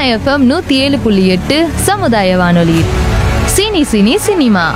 FM 107.8 சமுதாய வானொலி. Cine cine cinema.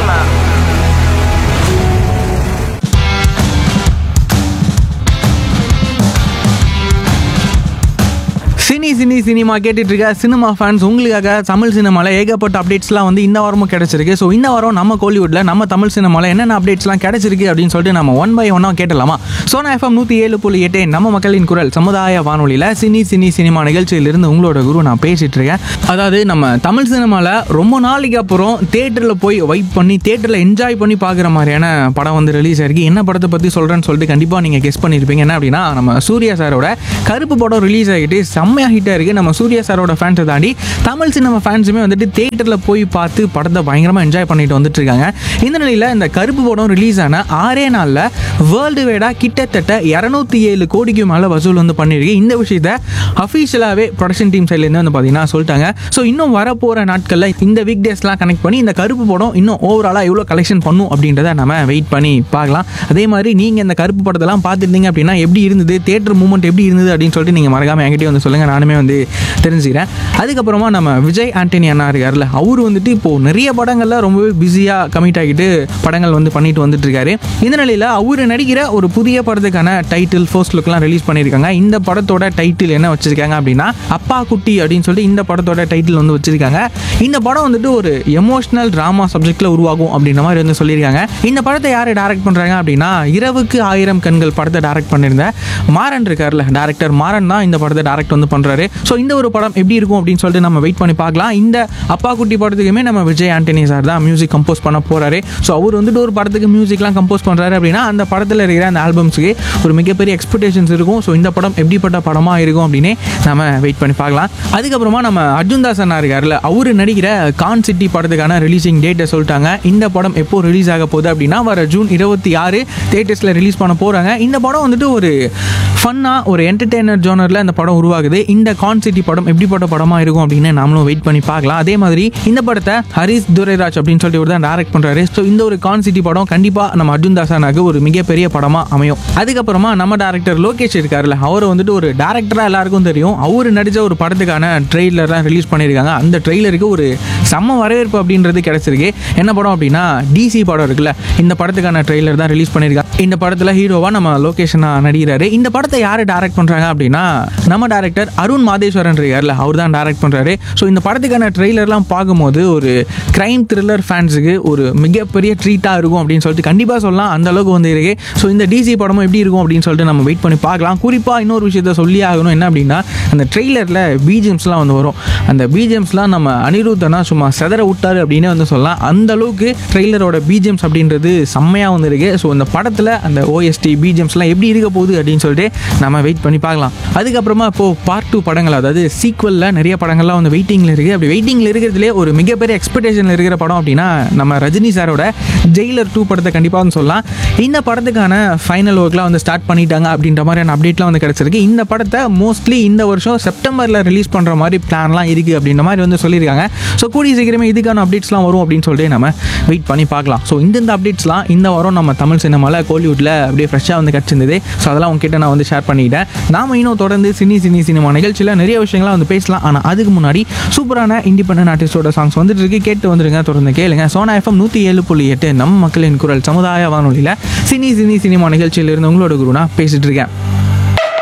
Cinema கேட்டுட்டு இருக்க சினிமா ஃபேன்ஸ் உங்களுக்காக தமிழ் சினிமாவில் ஏகப்பட்ட அப்டேட்ஸ்லாம் வந்து இந்த வாரமும் கிடைச்சிருக்கு. ஸோ இந்த வாரம் நம்ம கோலிவுட்டில் நம்ம தமிழ் சினிமாவில் என்னென்ன அப்டேட்ஸ்லாம் கிடைச்சிருக்கு அப்படின்னு சொல்லிட்டு நம்ம ஒன் பை ஒன்னாக கேட்டலாமா? சோனா எஃப்எம் 107.8 நம்ம மக்களின் குரல் சமுதாய வானொலியில் சினி சினிமா நிகழ்ச்சியிலிருந்து உங்களோட குரு நான் பேசிட்டு இருக்கேன். அதாவது நம்ம தமிழ் சினிமாவில் ரொம்ப நாளைக்கு அப்புறம் தேட்டரில் போய் வைப் பண்ணி தேட்டரில் என்ஜாய் பண்ணி பார்க்குற மாதிரியான படம் வந்து ரிலீஸ் ஆயிருக்கு. என்ன படத்தை பற்றி சொல்கிறேன்னு சொல்லிட்டு கண்டிப்பாக நீங்கள் கெஸ் பண்ணியிருப்பீங்க. என்ன அப்படின்னா, நம்ம சூர்யா சாரோட கருப்பு படம் ரிலீஸ் ஆகிட்டு செம்மையாக ஹிட்டாக இருக்குது. நம்ம சூர்யா சாரோட ஃபேன்ஸை தாண்டி தமிழ் சினிமா ஃபேன்ஸுமே வந்துட்டு தேட்டரில் போய் பார்த்து படத்தை பயங்கரமாக என்ஜாய் பண்ணிட்டு வந்துட்டு இருக்காங்க. இந்த நிலையில் இந்த கருப்பு படம் ரிலீஸ் ஆன 6 நாளில் வேர்ல்டு வைடாக கிட்டத்தட்ட 207 கோடிக்கு மேலே வசூல் வந்து பண்ணியிருக்கு. இந்த விஷயத்தை அஃபீஷியலாகவே ப்ரொடக்ஷன் டீம் சைட்லேருந்து வந்து பார்த்தீங்கன்னா சொல்லிட்டாங்க. ஸோ இன்னும் வரப்போகிற நாட்களில் இந்த வீக் டேஸ்லாம் கனெக்ட் பண்ணி இந்த கருப்பு படம் இன்னும் ஓவராலாக எவ்வளோ கலெக்ஷன் பண்ணும் அப்படின்றத நம்ம வெயிட் பண்ணி பார்க்கலாம். அதே மாதிரி நீங்கள் இந்த கருப்பு படத்தெல்லாம் பார்த்துருந்தீங்க அப்படின்னா எப்படி இருந்தது, தேட்டர் மூமெண்ட் எப்படி இருந்தது அப்படின்னு சொல்லிட்டு நீங்கள் மறக்காமல் என்கிட்டயே வந்து சொல்லுங்கள், நானுமே வந்து தெரிஞ்சுக்கிறேன். அதுக்கப்புறமா நம்ம விஜய் ஆண்டனி அண்ணா இருக்கார்ல, அவர் வந்துட்டு இப்போது நிறைய படங்களில் ரொம்பவே பிஸியாக கமிட் ஆகிட்டு படங்கள் வந்து பண்ணிட்டு வந்துட்டு இருக்காரு. இந்த நிலையில் அவர் நடிக்கிற ஒரு புதிய படத்துக்கான டைட்டில் ஃபர்ஸ்ட் லுக்லாம் ரிலீஸ் பண்ணியிருக்காங்க. இந்த படத்தோட டைட்டில் என்ன வச்சிருக்காங்க அப்படின்னா, அப்பா குட்டி அப்படின்னு சொல்லிட்டு இந்த படத்தோட டைட்டில் வந்து வச்சிருக்காங்க. இந்த படம் வந்துட்டு ஒரு எமோஷனல் ட்ராமா சப்ஜெக்ட்ல உருவாகும் அப்படின்ற மாதிரி வந்து சொல்லியிருக்காங்க. இந்த படத்தை யார் டைரக்ட் பண்ணுறாங்க அப்படின்னா, இரவுக்கு 1000 கண்கள் படத்தை டைரக்ட் பண்ணியிருந்த மாறன் இருக்கார்ல, டேரக்டர் மாறன் தான் இந்த படத்தை டைரக்ட் வந்து பண்ணுறாரு. ஸோ இந்த ஒரு படம் எப்படி இருக்கும் அப்படின்னு சொல்லிட்டு நம்ம வெயிட் பண்ணி பார்க்கலாம். இந்த அப்பா குட்டி படத்துக்குமே நம்ம விஜய் ஆண்டனி சார் தான் மியூசிக் கம்போஸ் பண்ண போகிறாரு. ஸோ அவர் வந்துட்டு ஒரு படத்துக்கு மியூசிக்லாம் கம்போஸ் பண்ணுறாரு அப்படின்னா அந்த படத்தில் இருக்கிற அந்த ஆல்பம்ஸுக்கு ஒரு மிகப்பெரிய எக்ஸ்பெக்டேஷன்ஸ் இருக்கும். ஸோ இந்த படம் எப்படிப்பட்ட படமாக இருக்கும் அப்படின்னு நம்ம வெயிட் பண்ணி பார்க்கலாம். அதுக்கப்புறமா நம்ம அர்ஜுன் தாஸ் அண்ணா இருக்கார்ல, அவர் நடிக்கிற கான் சிட்டி படத்துக்கான ரிலீசிங் டேட்டை சொல்லிட்டாங்க. இந்த படம் எப்போ ரிலீஸ் ஆக போகுது அப்படின்னா, வர ஜூன் 26 தியேட்டர்ஸில் ரிலீஸ் பண்ண போகிறாங்க. இந்த படம் வந்துட்டு ஒரு ஃபன்னாக ஒரு என்டர்டெய்னர் ஜோனரில் இந்த படம் உருவாகுது. இந்த கான் சிட்டி படம் எப்படிப்பட்ட படமாக இருக்கும் அப்படின்னு நாமளும் வெயிட் பண்ணி பார்க்கலாம். அதே மாதிரி இந்த படத்தை ஹரிஷ் துரைராஜ் அப்படின்னு சொல்லிட்டு ஒரு தான் டைரக்ட் பண்ணுறாரு. ஸோ இந்த ஒரு கான் சிட்டி படம் கண்டிப்பாக நம்ம அர்ஜுன் தாஸானாக்கு ஒரு மிகப்பெரிய படமாக அமையும். அதுக்கப்புறமா நம்ம டேரக்டர் லோகேஷ் இருக்காருல்ல, அவரை வந்துட்டு ஒரு டேரக்டராக எல்லாருக்கும் தெரியும். அவர் நடித்த ஒரு படத்துக்கான ட்ரெய்லர்லாம் ரிலீஸ் பண்ணியிருக்காங்க. அந்த ட்ரெய்லருக்கு ஒரு செம்ம வரவேற்பு அப்படின்றது கிடைச்சிருக்கு. என்ன படம் அப்படின்னா, டிசி படம் இருக்குல்ல, இந்த படத்துக்கான ட்ரெய்லர் தான் ரிலீஸ் பண்ணியிருக்காங்க. இந்த படத்தில் ஹீரோவாக நம்ம லோகேஷ் நடிக்கிறாரு. இந்த படத்தை யார் டைரக்ட் பண்ணுறாங்க அப்படின்னா, நம்ம டேரக்டர் அருண் மாதேஸ்வரன் இருக்கார்ல, அவர் தான் டைரக்ட் பண்ணுறாரு. ஸோ இந்த படத்துக்கான ட்ரெய்லர்லாம் பார்க்கும்போது ஒரு கிரைம் த்ரில்லர் ஃபேன்ஸுக்கு ஒரு மிகப்பெரிய ட்ரீட்டாக இருக்கும் அப்படின்னு சொல்லிட்டு கண்டிப்பாக சொல்லலாம். அந்த அளவுக்கு வந்து இருக்கு. ஸோ இந்த டிசி படமும் எப்படி இருக்கும் அப்படின்னு சொல்லிட்டு நம்ம வெயிட் பண்ணி பார்க்கலாம். குறிப்பாக இன்னொரு விஷயத்த சொல்லி ஆகணும். என்ன அப்படின்னா, அந்த ட்ரெய்லரில் பிஜிஎம்ஸ்லாம் வந்து வரும். அந்த பிஜிஎம்ஸ்லாம் நம்ம அனிருத்தனா சும்மா செதற விட்டாரு அப்படின்னு வந்து சொல்லலாம். அந்த அளவுக்கு ட்ரெய்லரோட பிஜிஎம்ஸ் அப்படின்றது செம்மையாக வந்து இருக்கு. ஸோ இந்த படத்தில் அந்த ஓஎஸ்டி பிஜிஎம்ஸ்லாம் எப்படி இருக்க போகுது அப்படின்னு சொல்லிட்டு நம்ம வெயிட் பண்ணி பார்க்கலாம். அதுக்கப்புறமா இப்போது பார்ட் 2 படங்கள், அதாவது சீக்வலில் நிறைய படங்கள்லாம் வந்து வெயிட்டிங்கில் இருக்குது. அப்படி வெயிட்டிங்கில் இருக்கிறதுலே ஒரு மிகப்பெரிய எக்ஸ்பெக்டேஷனில் இருக்கிற படம் அப்படின்னா நம்ம ரஜினி சாரோட ஜெயிலர் 2 படத்தை கண்டிப்பாக வந்து சொல்லலாம். இந்த படத்துக்கான ஃபைனல் ஒர்க்லாம் வந்து ஸ்டார்ட் பண்ணிட்டாங்க அப்படின்ற மாதிரியான அப்டேட்லாம் வந்து கிடச்சிருக்கு. இந்த படத்தை மோஸ்ட்லி இந்த வருஷம் செப்டம்பரில் ரிலீஸ் பண்ணுற மாதிரி பிளான்லாம் இருக்குது அப்படின்ற மாதிரி வந்து சொல்லியிருக்காங்க. ஸோ கூடிய சீக்கிரமே இதுக்கான அப்டேட்ஸ்லாம் வரும் அப்படின்னு சொல்லிட்டு நம்ம வெயிட் பண்ணி பார்க்கலாம். ஸோ இந்த அப்டேட்ஸ்லாம் இந்த வாரம் நம்ம தமிழ் சினிமாவில் கோலிவுட்டில் அப்படியே ஃப்ரெஷ்ஷாக வந்து கிடச்சிருந்தது. ஸோ அதெல்லாம் உங்ககிட்ட நான் வந்து ஷேர் பண்ணிக்கிட்டேன். நாம இன்னும் தொடர்ந்து சினிமா நிகழ்ச்சியில் நிறைய விஷயங்கள்லாம் வந்து பேசலாம். ஆனால் அதுக்கு முன்னாடி சூப்பரான இண்டிபெண்டன்ட் ஆர்டிஸ்டோட சாங்ஸ் வந்துட்டு இருக்கு, கேட்டு வந்துருங்க, தொடர்ந்து கேளுங்க. சோனா எஃப்எம் 107.8 நம்ம மக்களின் குரல் சமுதாய வானொலியில் சினிமா நிகழ்ச்சியிலிருந்து உங்களோட குரு நான் பேசிட்டு இருக்கேன்.